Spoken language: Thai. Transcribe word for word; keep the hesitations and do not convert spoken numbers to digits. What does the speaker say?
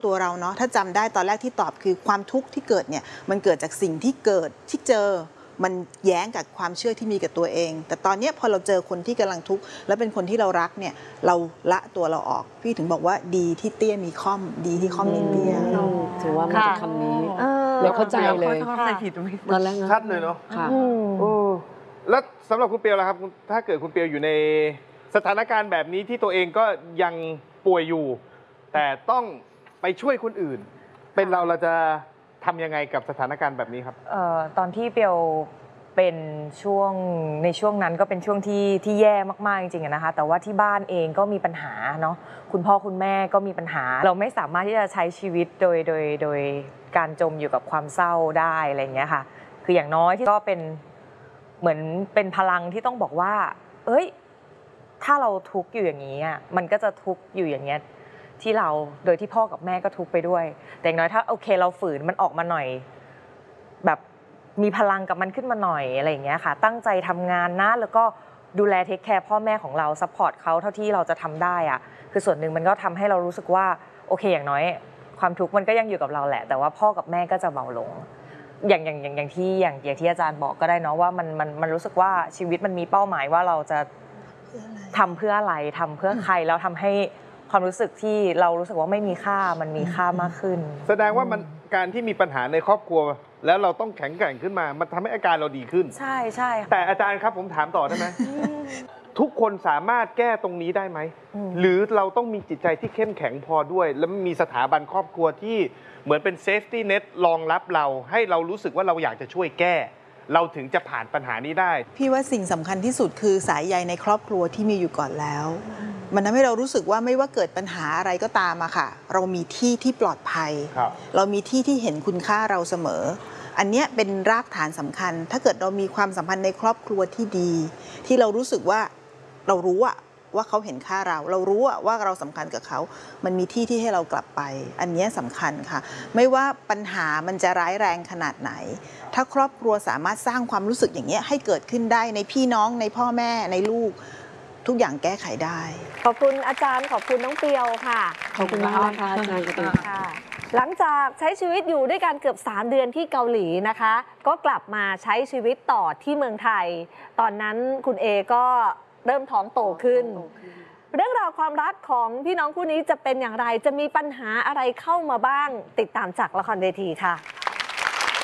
ตัวเราเนาะถ้าจำได้ตอนแรกที่ตอบคือความทุกข์ที่เกิดเนี่ยมันเกิดจากสิ่งที่เกิดที่เจอมันแย้งกับความเชื่อที่มีกับตัวเองแต่ตอนนี้พอเราเจอคนที่กำลังทุกข์และเป็นคนที่เรารักเนี่ยเราละตัวเราออกพี่ถึงบอกว่าดีที่เตี้ยมีค่อมดีที่ค่อมมีเตี้ยถือว่ามาจากคำนี้เราเข้าใจเลยตอนแรกชัดเลยเนาะค่ะแล้วสำหรับคุณเปียวล่ะครับถ้าเกิดคุณเปียวอยู่ในสถานการณ์แบบนี้ที่ตัวเองก็ยังป่วยอยู่แต่ต้องไปช่วยคนอื่นเป็นเราเราจะทำยังไงกับสถานการณ์แบบนี้ครับเอ่อตอนที่เปียวเป็นช่วงในช่วงนั้นก็เป็นช่วงที่ที่แย่มากๆจริงๆนะคะแต่ว่าที่บ้านเองก็มีปัญหาเนาะคุณพ่อคุณแม่ก็มีปัญหาเราไม่สามารถที่จะใช้ชีวิตโดยโดยโดยการจมอยู่กับความเศร้าได้อะไรอย่างเงี้ยค่ะคืออย่างน้อยที่ก็เป็นเหมือนเป็นพลังที่ต้องบอกว่าเอ้ยถ้าเราทุกข์อยู่อย่างนี้อ่ะมันก็จะทุกข์อยู่อย่างเงี้ยที่เราโดยที่พ่อกับแม่ก็ทุกข์ไปด้วยแต่อย่างน้อยถ้าโอเคเราฝืนมันออกมาหน่อยแบบมีพลังกับมันขึ้นมาหน่อยอะไรอย่างเงี้ยค่ะตั้งใจทำงานนะแล้วก็ดูแลเทคแคร์พ่อแม่ของเราซัพพอร์ตเขาเท่าที่เราจะทำได้อ่ะคือส่วนหนึ่งมันก็ทำให้เรารู้สึกว่าโอเคอย่างน้อยความทุกข์มันก็ยังอยู่กับเราแหละแต่ว่าพ่อกับแม่ก็จะเบาลงอย่างอย่างอย่างอย่างที่อย่างอย่างที่อาจารย์บอกก็ได้เนาะว่ามันมันมันรู้สึกว่าชีวิตมันมีเป้าหมายว่าเราจะทำเพื่ออะไรทำเพื่อใครแล้วทำให้ความรู้สึกที่เรารู้สึกว่าไม่มีค่ามันมีค่ามากขึ้นแสดงว่ามันการที่มีปัญหาในครอบครัวแล้วเราต้องแข็งแกร่งขึ้นมามันทำให้อาการเราดีขึ้นใช่ใช่แต่อาจารย์ครับผมถามต่อได้ไหม ทุกคนสามารถแก้ตรงนี้ได้ไหมหรือเราต้องมีจิตใจที่เข้มแข็งพอด้วยแล้วมีสถาบันครอบครัวที่เหมือนเป็นเซฟตี้เน็ตรองรับเราให้เรารู้สึกว่าเราอยากจะช่วยแก้เราถึงจะผ่านปัญหานี้ได้พี่ว่าสิ่งสำคัญที่สุดคือสายใยในครอบครัวที่มีอยู่ก่อนแล้วมันทำให้เรารู้สึกว่าไม่ว่าเกิดปัญหาอะไรก็ตามอะค่ะเรามีที่ที่ปลอดภัยเรามีที่ที่เห็นคุณค่าเราเสมออันนี้เป็นรากฐานสำคัญถ้าเกิดเรามีความสัมพันธ์ในครอบครัวที่ดีที่เรารู้สึกว่าเรารู้อะว่าเขาเห็นค่าเราเรารู้อะว่าเราสำคัญกับเขามันมีที่ที่ให้เรากลับไปอันนี้สำคัญค่ะไม่ว่าปัญหามันจะร้ายแรงขนาดไหนถ้าครอบครัวสามารถสร้างความรู้สึกอย่างนี้ให้เกิดขึ้นได้ในพี่น้องในพ่อแม่ในลูกทุกอย่างแก้ไขได้ขอบคุณอาจารย์ขอบคุณน้องเปียวค่ะขอบคุณมากค่ะอาจารย์ค่ะหลังจากใช้ชีวิตอยู่ด้วยกันเกือบสามเดือนที่เกาหลีนะคะก็กลับมาใช้ชีวิตต่อที่เมืองไทยตอนนั้นคุณเอก็เริ่มท้องโตขึ้นเรื่องราวความรักของพี่น้องคู่นี้จะเป็นอย่างไรจะมีปัญหาอะไรเข้ามาบ้างติดตามจากละครเวทีค่ะ